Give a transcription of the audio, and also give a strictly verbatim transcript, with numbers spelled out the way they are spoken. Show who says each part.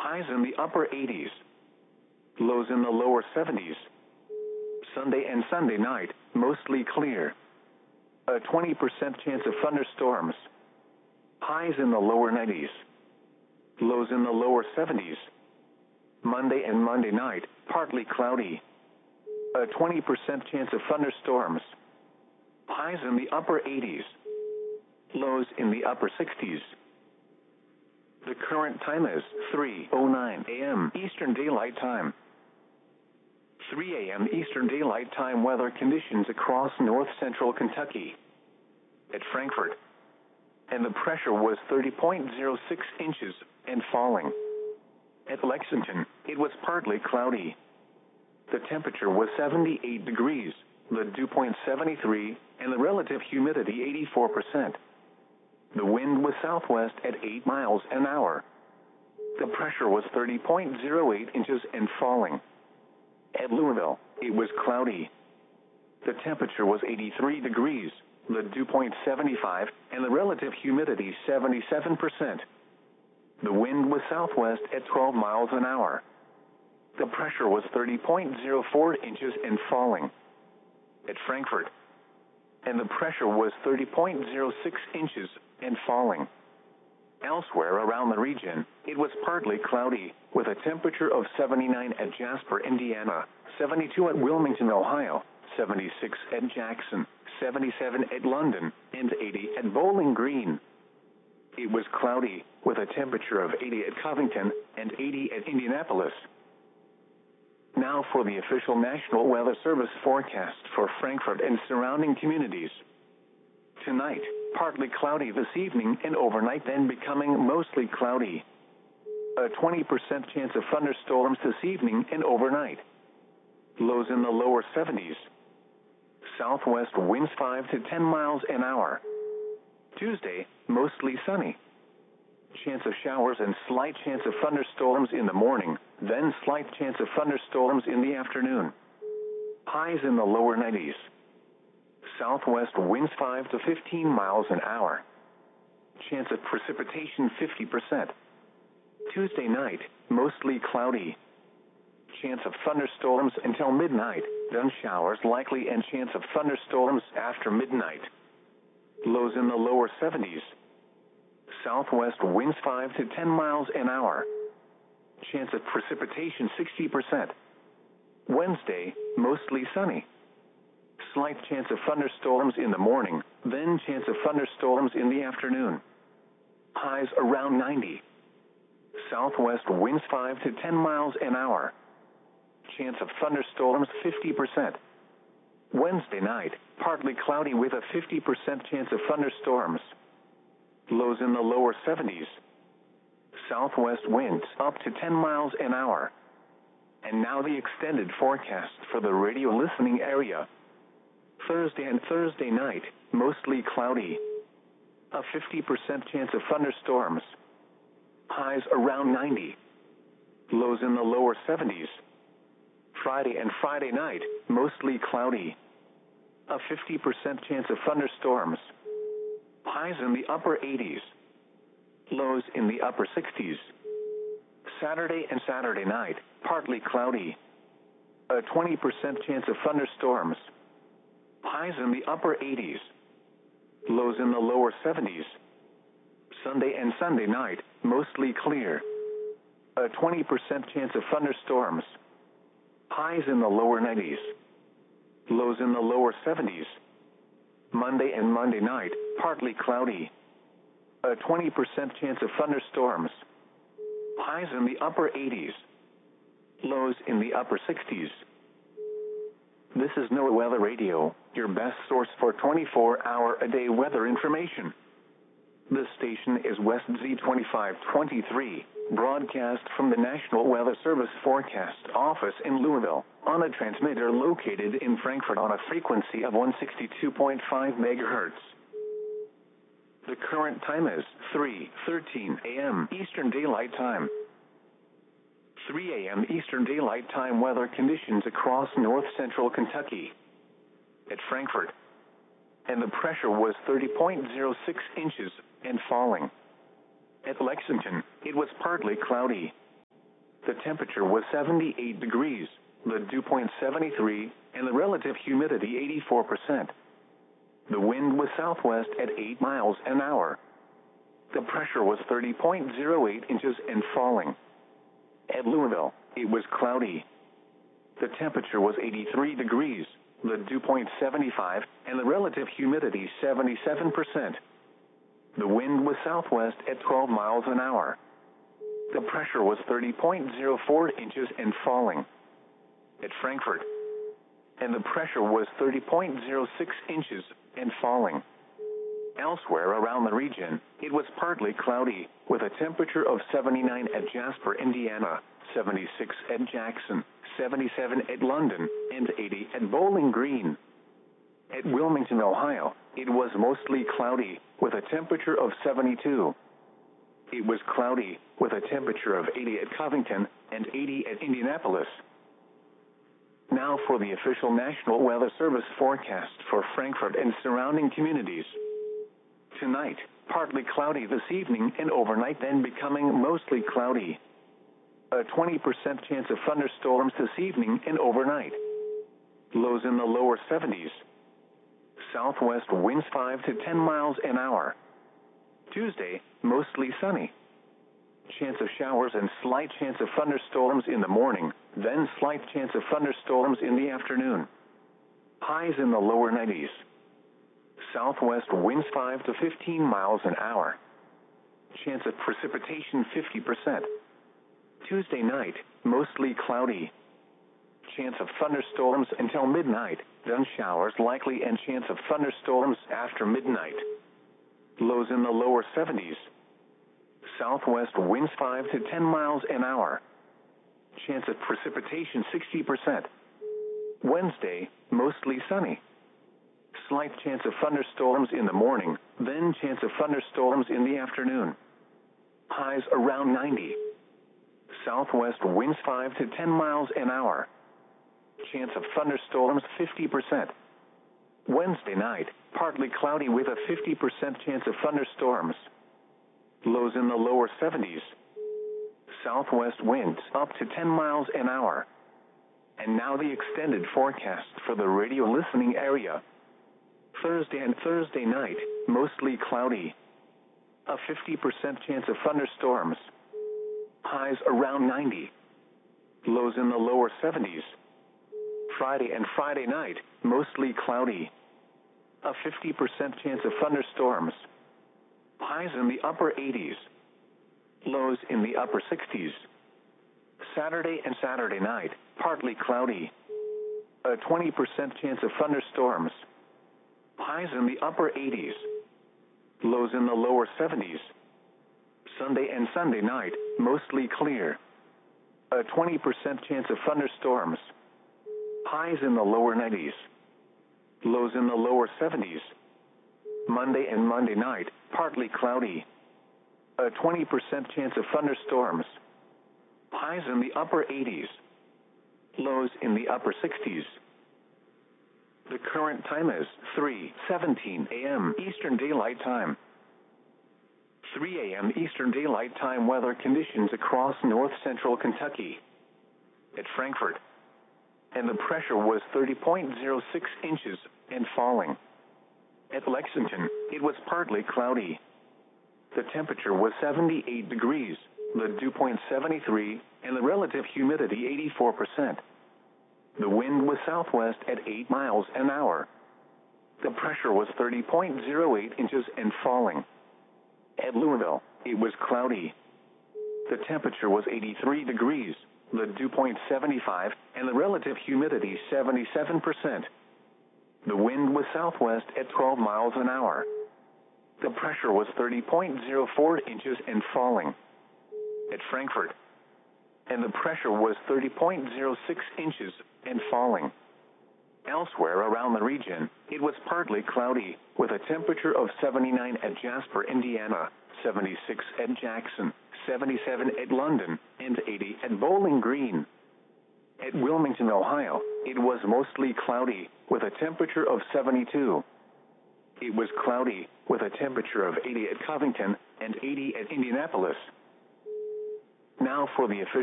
Speaker 1: Highs in the upper eighties. Lows in the lower seventies. Sunday and Sunday night, mostly clear. A twenty percent chance of thunderstorms. Highs in the lower nineties. Lows in the lower seventies. Monday and Monday night, partly cloudy. A twenty percent chance of thunderstorms. Highs in the upper eighties. Lows in the upper sixties. The current time is three oh nine a m Eastern Daylight Time. three a m Eastern Daylight Time weather conditions across north central Kentucky. At Frankfort. And the pressure was thirty point zero six inches and falling. At Lexington, it was partly cloudy. The temperature was seventy-eight degrees, the dew point seventy-three, and the relative humidity eighty-four percent. The wind was southwest at eight miles an hour. The pressure was thirty point zero eight inches and falling. At Louisville, it was cloudy. The temperature was eighty-three degrees, the dew point seventy-five, and the relative humidity seventy-seven percent. The wind was southwest at twelve miles an hour. The pressure was thirty point zero four inches and falling. At Frankfort. And the pressure was thirty point zero six inches and falling. Elsewhere around the region, it was partly cloudy, with a temperature of seventy-nine at Jasper, Indiana, seventy-two at Wilmington, Ohio, seventy-six at Jackson, seventy-seven at London, and eighty at Bowling Green. It was cloudy, with a temperature of eighty at Covington and eighty at Indianapolis. Now for the official National Weather Service forecast for Frankfort and surrounding communities. Tonight, partly cloudy this evening and overnight, then becoming mostly cloudy. A twenty percent chance of thunderstorms this evening and overnight. Lows in the lower seventies. Southwest winds five to ten miles an hour. Tuesday, mostly sunny. Chance of showers and slight chance of thunderstorms in the morning, then slight chance of thunderstorms in the afternoon. Highs in the lower nineties. Southwest winds five to fifteen miles an hour. Chance of precipitation fifty percent. Tuesday night, mostly cloudy. Chance of thunderstorms until midnight, then showers likely and chance of thunderstorms after midnight. Lows in the lower seventies. Southwest winds five to ten miles an hour. Chance of precipitation sixty percent. Wednesday, mostly sunny. Slight chance of thunderstorms in the morning, then chance of thunderstorms in the afternoon. Highs around ninety. Southwest winds five to ten miles an hour. Chance of thunderstorms fifty percent. Wednesday night, partly cloudy with a fifty percent chance of thunderstorms. Lows in the lower seventies. Southwest winds up to ten miles an hour. And now the extended forecast for the radio listening area. Thursday and Thursday night, mostly cloudy. A fifty percent chance of thunderstorms. Highs around ninety. Lows in the lower seventies. Friday and Friday night, mostly cloudy. A fifty percent chance of thunderstorms. Highs in the upper eighties. Lows in the upper sixties. Saturday and Saturday night, partly cloudy. A twenty percent chance of thunderstorms. Highs in the upper eighties. Lows in the lower seventies. Sunday and Sunday night, mostly clear. A twenty percent chance of thunderstorms. Highs in the lower nineties. Lows in the lower seventies. Monday and Monday night, partly cloudy. A twenty percent chance of thunderstorms. Highs in the upper eighties. Lows in the upper sixties. This is NOAA Weather Radio, your best source for twenty-four hour a day weather information. This station is West Z twenty-five twenty-three, broadcast from the National Weather Service Forecast Office in Louisville, on a transmitter located in Frankfort on a frequency of one sixty-two point five megahertz. The current time is three thirteen a m Eastern Daylight Time. three a m Eastern Daylight Time weather conditions across north central Kentucky. At Frankfort. And the pressure was thirty point zero six inches and falling. At Lexington, it was partly cloudy. The temperature was seventy-eight degrees, the dew point seventy-three, and the relative humidity eighty-four percent. The wind was southwest at eight miles an hour. The pressure was thirty point zero eight inches and falling. At Louisville, it was cloudy. The temperature was eighty-three degrees, the dew point seventy-five, and the relative humidity seventy-seven percent. The wind was southwest at twelve miles an hour. The pressure was thirty point zero four inches and falling. At Frankfurt, and the pressure was thirty point zero six inches and falling. Elsewhere around the region, it was partly cloudy, with a temperature of seventy-nine at Jasper, Indiana, seventy-six at Jackson, seventy-seven at London, and eighty at Bowling Green. At Wilmington, Ohio, it was mostly cloudy, with a temperature of seventy-two. It was cloudy, with a temperature of eighty at Covington and eighty at Indianapolis. Now for the official National Weather Service forecast for Frankfurt and surrounding communities. Tonight, partly cloudy this evening and overnight, then becoming mostly cloudy. A twenty percent chance of thunderstorms this evening and overnight. Lows in the lower seventies. Southwest winds five to ten miles an hour. Tuesday, mostly sunny. Chance of showers and slight chance of thunderstorms in the morning, then slight chance of thunderstorms in the afternoon. Highs in the lower nineties. Southwest winds five to fifteen miles an hour. Chance of precipitation fifty percent. Tuesday night, mostly cloudy. Chance of thunderstorms until midnight, then showers likely and chance of thunderstorms after midnight. Lows in the lower seventies. Southwest winds five to ten miles an hour. Chance of precipitation sixty percent. Wednesday, mostly sunny. Slight chance of thunderstorms in the morning, then chance of thunderstorms in the afternoon. Highs around ninety. Southwest winds five to ten miles an hour. Chance of thunderstorms fifty percent. Wednesday night, partly cloudy with a fifty percent chance of thunderstorms. Lows in the lower seventies. Southwest winds up to ten miles an hour. And now the extended forecast for the radio listening area. Thursday and Thursday night, mostly cloudy. A fifty percent chance of thunderstorms. Highs around ninety. Lows in the lower seventies. Friday and Friday night, mostly cloudy. A fifty percent chance of thunderstorms. Highs in the upper eighties. Lows in the upper sixties. Saturday and Saturday night, partly cloudy. A twenty percent chance of thunderstorms. Highs in the upper eighties. Lows in the lower seventies. Sunday and Sunday night, mostly clear. A twenty percent chance of thunderstorms. Highs in the lower nineties. Lows in the lower seventies. Monday and Monday night, partly cloudy. A twenty percent chance of thunderstorms. Highs in the upper eighties. Lows in the upper sixties. The current time is three seventeen a m Eastern Daylight Time. three a m Eastern Daylight Time weather conditions across north central Kentucky. At Frankfurt, and the pressure was thirty point zero six inches and falling. At Lexington, it was partly cloudy. The temperature was seventy-eight degrees, the dew point seventy-three, and the relative humidity eighty-four percent. The wind was southwest at eight miles an hour. The pressure was thirty point zero eight inches and falling. At Louisville, it was cloudy. The temperature was eighty-three degrees, the dew point seventy-five, and the relative humidity seventy-seven percent. The wind was southwest at twelve miles an hour. The pressure was thirty point zero four inches and falling. At Frankfurt, and the pressure was thirty point zero six inches and falling. Elsewhere around the region, it was partly cloudy, with a temperature of seventy-nine at Jasper, Indiana, seventy-six at Jackson, seventy-seven at London, and eighty at Bowling Green. At Wilmington, Ohio, it was mostly cloudy, with a temperature of seventy-two. It was cloudy, with a temperature of eighty at Covington and eighty at Indianapolis. Now for the official